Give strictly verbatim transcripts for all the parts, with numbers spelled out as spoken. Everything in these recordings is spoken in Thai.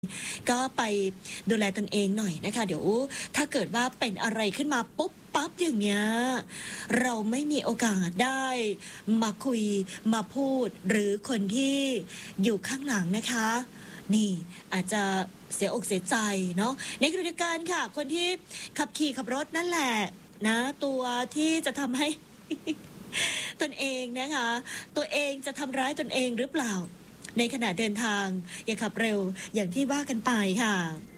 ก็ไปดูแลตนเองหน่อยนะคะเดี๋ยวถ้าเกิดว่าเป็นอะไรขึ้นมาปุ๊บปั๊บอย่างเงี้ยเราไม่มีโอกาสได้มาคุยมาพูดหรือคนที่อยู่ข้างหลังนะคะ นี่อาจจะเสียอกเสียใจเนาะในขณะเดียวกันค่ะ คนที่ขับขี่ขับรถนั่นแหละนะตัวที่จะทำให้ ตนเองนะคะ ตัวเองจะทำร้ายตนเองหรือเปล่า ในขณะเดินทางอย่าขับเร็วอย่างที่ว่ากันไปค่ะ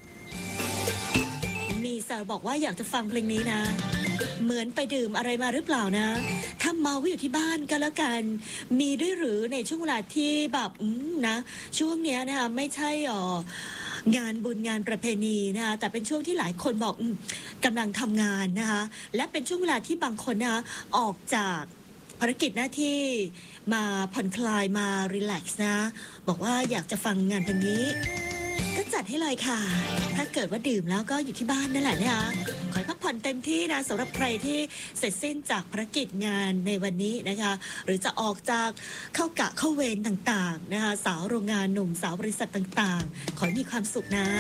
มีสาวบอกว่าอยากจะฟังเพลงนี้นะ เหมือนไปดื่มอะไรมาหรือเปล่านะ ถ้าเมาอยู่ที่บ้านก็แล้วกัน มีด้วยหรือในช่วงเวลาที่แบบอืมนะ ช่วงเนี้ยนะคะไม่ใช่หรองานบุญงานประเพณีนะคะแต่เป็นช่วงที่หลายคนบอกอืมกำลังทำงานนะคะ และเป็นช่วงเวลาที่บางคนนะคะออกจากภารกิจหน้าที่มาผ่อนคลายมารีแลกซ์นะ บอกว่าอยากจะฟังงานเพลงนี้ ก็จัดให้เลยค่ะ ถ้าเกิดว่าดื่มแล้วก็อยู่ที่บ้านนั่นแหละนะคะขอให้พักผ่อนเต็มที่นะสำหรับใครที่เสร็จสิ้นจากภารกิจงานในวันนี้นะคะ หรือจะออกจากเข้ากะเข้าเวรต่างๆนะคะสาวโรงงานหนุ่มสาวบริษัทต่างๆ ขอให้มีความสุขนะ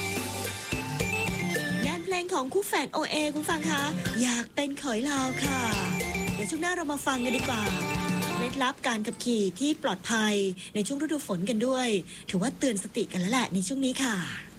งานเพลงของคู่แฝดโอเอคุณฟังคะอยากเป็นเขยลาวค่ะ เดี๋ยวช่วงหน้าเรามาฟังกันดีกว่าเคล็ดลับการขับขี่ที่ปลอดภัยในช่วงฤดูฝนกันด้วย ถือว่าเตือนสติกันแล้วแหละในช่วงนี้ค่ะ